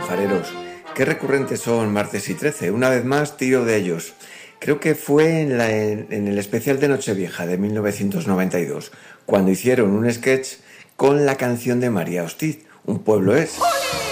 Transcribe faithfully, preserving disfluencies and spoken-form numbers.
alfareros. Qué recurrentes son martes y trece. Una vez más, tiro de ellos. Creo que fue en, la, en, en el especial de Nochevieja de mil novecientos noventa y dos, cuando hicieron un sketch con la canción de María Hostiz, Un pueblo es. ¡Olé!